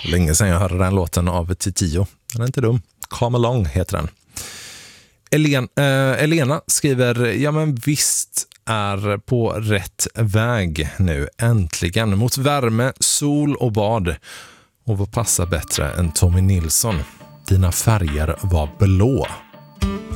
Länge sedan jag hörde den låten av Titio. Den är inte dum. Come Along heter den. Elena skriver, ja men visst är på rätt väg nu, äntligen. Mot värme, sol och bad. Och vad passar bättre än Tommy Nilsson? Dina färger var blå.